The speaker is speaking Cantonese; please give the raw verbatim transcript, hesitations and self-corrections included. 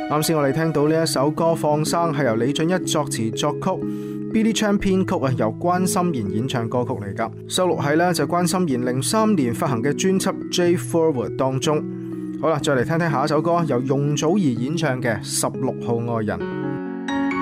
啱先我哋聽到呢一首歌《放生》係由李俊一作詞作曲，Billy Chan 編曲啊，由關心妍演唱歌曲嚟噶，收錄喺呢就關心妍零三年發行嘅專輯《J Forward》當中。好啦，再嚟聽聽下一首歌，由容祖兒演唱嘅《十六號愛人》。